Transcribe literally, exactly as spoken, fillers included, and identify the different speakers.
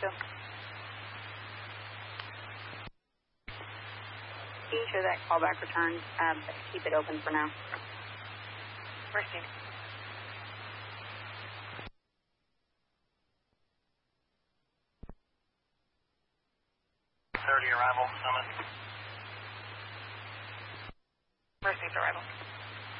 Speaker 1: Can you show that callback return, um, but keep it open for now? Mercy.
Speaker 2: thirty arrival, Summit.
Speaker 1: Mercy's arrival.